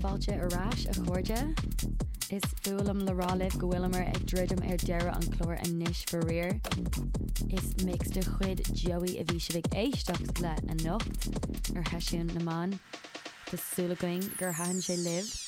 fáilte arás a chuirde. Is fualam le rálibh go bhfuilimar ag ddruidum ar deire an chlór a níis for riir. Is mix de chuid Joey a bhí si bh éisteacht le a nocht ar heisiún na man. Tásúla going gur hain sé libh